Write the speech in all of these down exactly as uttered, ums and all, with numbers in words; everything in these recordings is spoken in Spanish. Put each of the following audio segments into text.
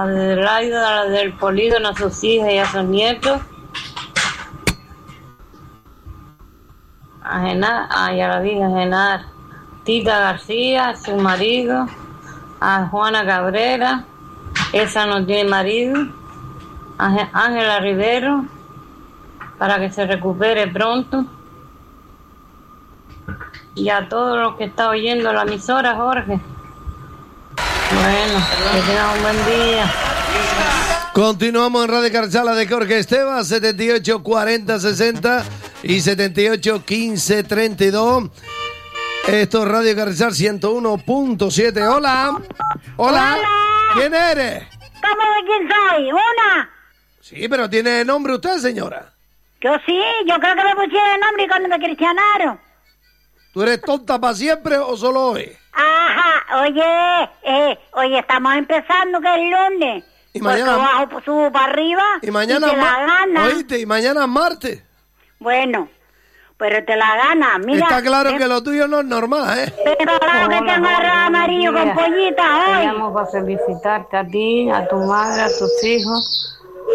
Adelaida del Polígono, a sus hijas y a sus nietos. A Genar, ah, ya la dije, a Genar. Tita García, su marido. A Juana Cabrera, esa no tiene marido. A Ángela Rivero, para que se recupere pronto. Y a todos los que están oyendo la emisora, Jorge. Bueno, que tengan un buen día. Continuamos en Radio Carchala de Jorge Esteban, setenta y ocho cuarenta sesenta y setenta y ocho quince treinta y dos. Esto es Radio Carrizal ciento uno punto siete. Hola. Hola. Hola. ¿Quién eres? ¿Cómo de quién soy? ¿Una? Sí, pero ¿tiene nombre usted, señora? Yo sí, yo creo que me pusieron el nombre cuando me cristianaron. ¿Tú eres tonta para siempre o solo hoy? Ajá, oye, eh, oye, estamos empezando que es lunes. Y mañana... Porque bajo, subo para arriba y mañana... y te la gana. Oíste, y mañana es martes. Bueno, pero te la gana, mira. Está claro eh, que lo tuyo no es normal, ¿eh? Pero claro que tengo arroz amarillo con pollita hoy. Te llamo para felicitarte a ti, a tu madre, a tus hijos,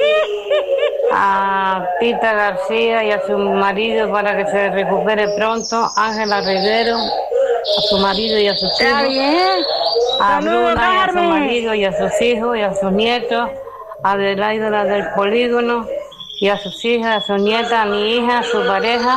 a Tita García y a su marido para que se recupere pronto, Ángela Rivero, a su marido y a sus hijos. Está bien. A Saludos, Bruna y a su Carmen. marido y a sus hijos y a sus nietos, a Adelaida del Polígono y a sus hijas, a su nieta, a mi hija, a su pareja,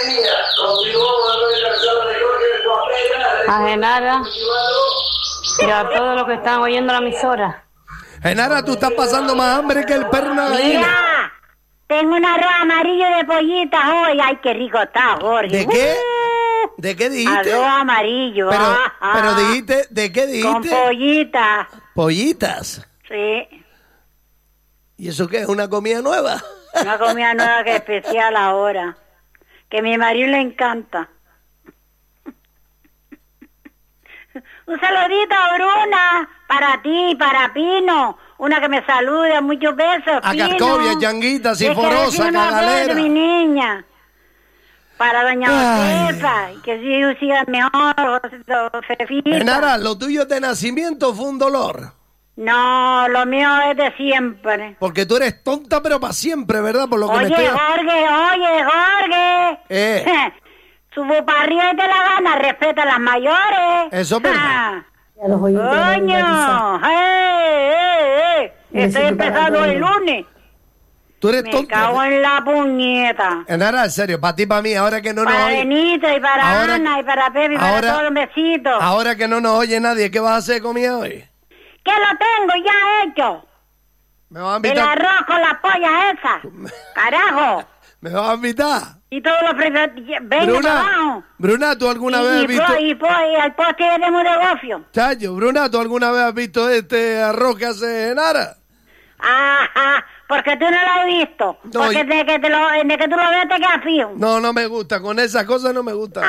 a Genara y a todos los que están oyendo la emisora. Genara, tú estás pasando más hambre que el perro una gallina. Mira, tengo un arroz amarillo de pollitas hoy. Ay, qué rico está, Jorge. ¿De qué? Uh, ¿De qué dijiste? Arroz amarillo. Pero, ah, ah, pero dijiste, ¿de qué Con dijiste? pollitas. Pollitas. Sí, ¿Y eso qué es? ¿Una comida nueva? una comida nueva que especial ahora. Que a mi marido le encanta. Un saludito, Bruna, para ti, para Pino. Una que me saluda, muchos besos, A Pino. Cascovia, Changuita, Es que Sinforosa, recibe una Cagalera. beso, mi niña. Para doña Ay. Josefa, y que sí siga mejor, Josefita. Genara, lo tuyo de nacimiento fue un dolor. No, lo mío es de siempre. Porque tú eres tonta, pero para siempre, ¿verdad? Por lo que Oye, me estoy... Jorge, oye, Jorge. Eh. Subo para arriba y te la gana, respeta a las mayores. Eso es verdad. Ah. A los oyentes de Radio Coño, Carrizal. eh, eh, eh. Estoy Necesito empezando pagar el todo. lunes. Tú eres Me tonta. cago en la puñeta. Genara, en serio, para ti, para mí, ahora que no nos Para oye... Benito y para Ahora- Ana y para Pepe y para ahora- todos los besitos. Ahora que no nos oye nadie, ¿qué vas a hacer de comida hoy? Que lo tengo ya hecho. ¿Me vas a El invitar? arroz con las pollas esas. Carajo. ¿Me vas a invitar? Y todos los fritos. Venga para abajo. Bruna, Bruna, ¿tú alguna Y, vez has y, visto... po- y, po- y el poste de mudegofio. Chayo, Bruna, ¿tú alguna vez has visto este arroz que hace Genara? Ajá. Porque tú no lo has visto. No, Porque yo- de que, te lo, de que tú lo ves te quedas frío. No, no me gusta, con esas cosas no me gusta.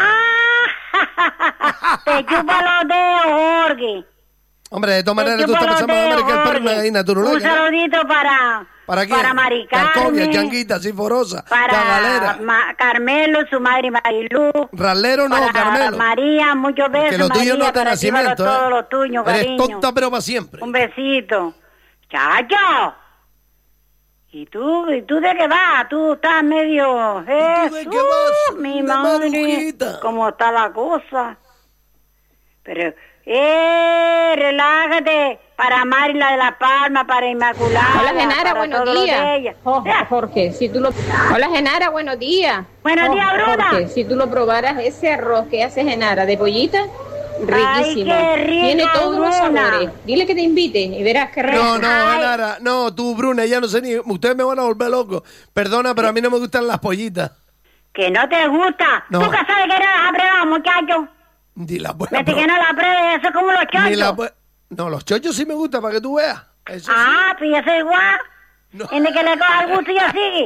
Ah, te chupa los dedos, Jorge. Hombre, de todas Te maneras tú chupa estás los pasando más hambre dedos, que el perro Jorge. una gallina Un turuleca. saludito para... ¿Para quién? Para Mari Cascovia, Carmen. Changuita, Sinforosa, Para Cagalera. Ma- Carmelo, su madre Marilú. Ralero no, para Carmelo. María, muchos besos. Que lo tuyo María, no es de para ti, nacimiento, para ¿eh? todos los tuyos, Eres cariño. tonta pero para siempre. Un besito. Chacho. ¿Y tú? ¿Y tú de qué vas? Tú estás medio... ¿Y tú de qué vas? Mi Una madre. marujita. ¿Cómo está la cosa? Pero... ¡Eh! Relájate. Para Mari, la de La Palma, para Inmaculada. Hola, Genara, para buenos todos los días. de ella. Jorge, Ya. Jorge, si tú lo... Hola, Genara, buenos días. Buenos días, Bruna. Jorge, si tú lo probaras, ese arroz que hace Genara de pollita, riquísimo. qué rico, Tiene todos los Bruna. sabores. Dile que te invite y verás qué rico. No, no, Ay. Genara, no, tú, Bruna, ya no sé ni... Ustedes me van a volver loco. Perdona, pero a mí no me gustan las pollitas. Que no te gusta. No. Tú que sabes que no las has probado, muchacho. Ni la voy a Vete que probar. no la pruebes, eso es como los Ni la chochos. voy- No, los chochos sí me gustan, para que tú veas. Eso sí. Ah, pues eso es igual. No. En el que le coja el gusto y yo sigue.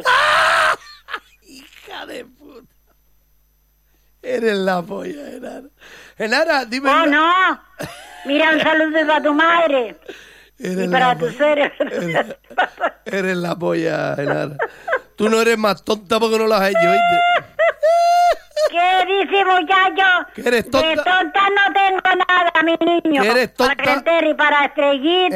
Hija de puta. Eres la polla, Genara. Genara, dime... Oh, no. Mira, un saludo para tu madre. Eres Y para la tu polla. suegra. Eres, eres la polla, Genara. Tú no eres más tonta porque no lo has hecho, ¿oíste? ¿Qué dice, muchacho? Que eres tonta. De tonta no tengo nada, mi niño. Que eres tonta. Para Crenteri y para Estrellita.